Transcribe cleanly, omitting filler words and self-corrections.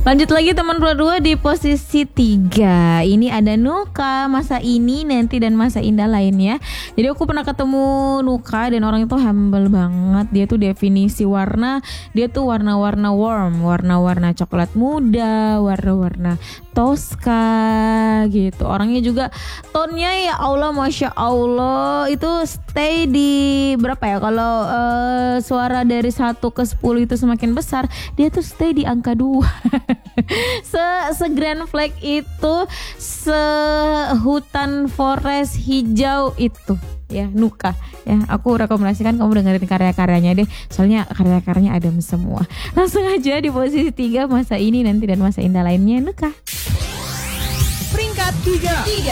Lanjut lagi teman dua di posisi 3. Ini ada Nuka, masa ini, nanti, dan masa indah lainnya. Jadi aku pernah ketemu Nuka dan orang itu humble banget. Dia tuh definisi warna, dia tuh warna-warna warm, warna-warna coklat muda, warna-warna Tosca gitu. Orangnya juga tonnya ya Allah, Masya Allah, itu stay di berapa ya? Kalau suara dari 1 ke 10 itu semakin besar, dia tuh stay di angka 2. se Grand Flag itu, sehutan forest hijau itu ya Nuka ya. Aku rekomendasikan kamu dengerin karya-karyanya deh, soalnya karya-karyanya adem semua. Langsung aja di posisi 3, masa ini, nanti, dan masa indah lainnya, Nuka. Peringkat 3.